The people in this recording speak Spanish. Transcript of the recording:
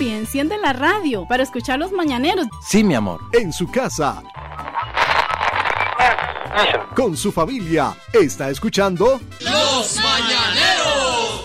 Papi, enciende la radio para escuchar los mañaneros. Sí, mi amor. En su casa, con su familia, está escuchando Los Mañaneros.